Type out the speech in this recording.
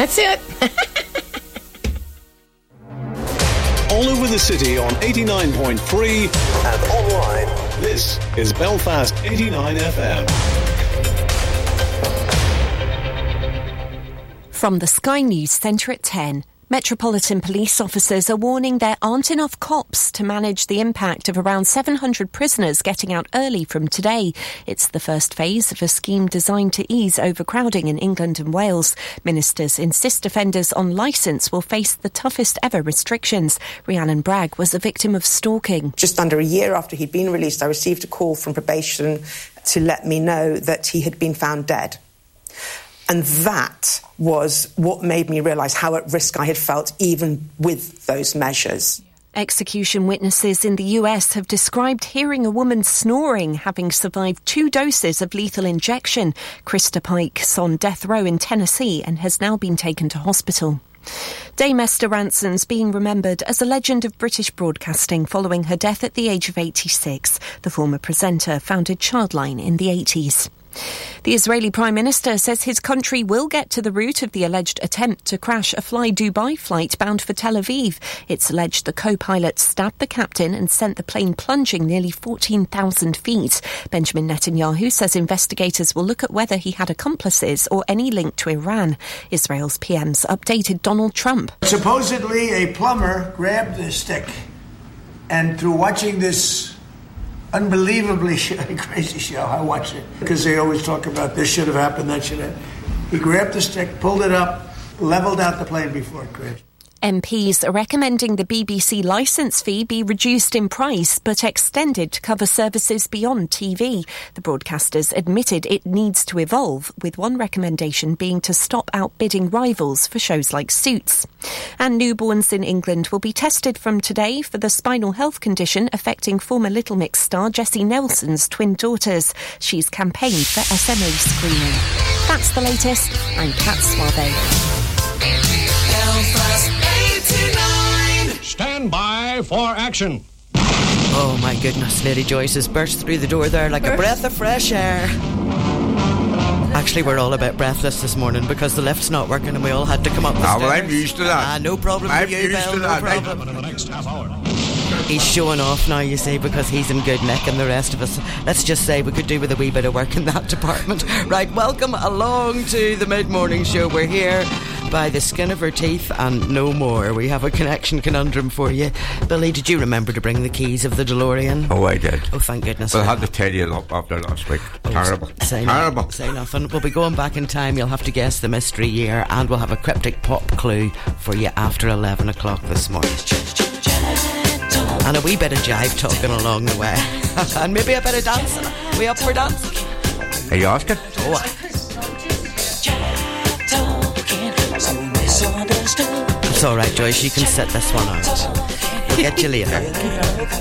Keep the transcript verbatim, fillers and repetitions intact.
That's it. All over the city on eighty-nine point three and online. This is Belfast eighty-nine F M. From the Sky News Centre at ten. Metropolitan Police officers are warning there aren't enough cops to manage the impact of around seven hundred prisoners getting out early from today. It's the first phase of a scheme designed to ease overcrowding in England and Wales. Ministers insist offenders on licence will face the toughest ever restrictions. Rhiannon Bragg was a victim of stalking. Just under a year after he'd been released, I received a call from probation to let me know that he had been found dead. And that was what made me realise how at risk I had felt even with those measures. Execution witnesses in the U S have described hearing a woman snoring, having survived two doses of lethal injection. Krista Pike's on death row in Tennessee and has now been taken to hospital. Dame Esther Rantzen's being remembered as a legend of British broadcasting following her death at the age of eighty-six. The former presenter founded Childline in the eighties. The Israeli Prime Minister says his country will get to the root of the alleged attempt to crash a Fly Dubai flight bound for Tel Aviv. It's alleged the co-pilot stabbed the captain and sent the plane plunging nearly fourteen thousand feet. Benjamin Netanyahu says investigators will look at whether he had accomplices or any link to Iran. Israel's P M's updated Donald Trump. Supposedly a plumber grabbed the stick and through watching this unbelievably crazy show, I watch it because they always talk about this should have happened, that should have. He grabbed the stick, pulled it up, leveled out the plane before it crashed. M Ps are recommending the B B C licence fee be reduced in price but extended to cover services beyond T V. The broadcasters admitted it needs to evolve, with one recommendation being to stop outbidding rivals for shows like Suits. And newborns in England will be tested from today for the spinal health condition affecting former Little Mix star Jessie Nelson's twin daughters. She's campaigned for S M A screening. That's the latest. I'm Kat Suave. Stand by for action. Oh my goodness, Lady Joyce has burst through the door there like a breath of fresh air. Actually, we're all a bit breathless this morning because the lift's not working and we all had to come up the ah, stairs. Well, I'm used to that. Ah, no problem I'm for you, used Belle, to no that. problem. In the next half hour. He's showing off now, you see, because he's in good nick and the rest of us, let's just say we could do with a wee bit of work in that department. Right, welcome along to the mid-morning show. We're here by the skin of our teeth and no more. We have a connection conundrum for you. Billy, did you remember to bring the keys of the DeLorean? Oh, I did. Oh, thank goodness. But I had to tell you after last week. Oh, terrible. Say terrible. No, say nothing. We'll be going back in time. You'll have to guess the mystery year and we'll have a cryptic pop clue for you after eleven o'clock this morning. And a wee bit of jive talking along the way. And maybe a bit of dancing. Are we up for dancing? Are you asking? Oh. It's alright, Joyce, you can set this one out. We'll get you later.